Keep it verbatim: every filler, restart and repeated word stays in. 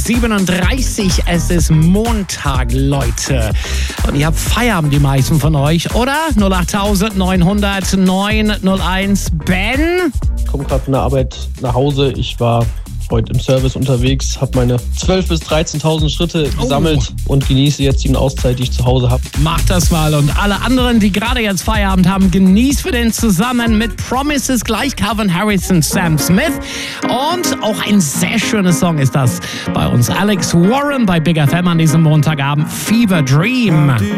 siebenunddreißig. Es ist Montag, Leute. Und ihr habt Feierabend, die meisten von euch, oder? null acht neunhundert neun null eins. Ben? Ich komme gerade von der Arbeit nach Hause. Ich war heute im Service unterwegs, habe meine zwölftausend bis dreizehntausend Schritte gesammelt oh. und genieße jetzt die Auszeit, die ich zu Hause habe. Macht das mal. Und alle anderen, die gerade jetzt Feierabend haben, genießt wir den zusammen mit Promises, gleich Calvin Harris und Sam Smith. Und auch ein sehr schöner Song ist das bei uns. Alex Warren bei Big F M an diesem Montagabend. Fever Dream.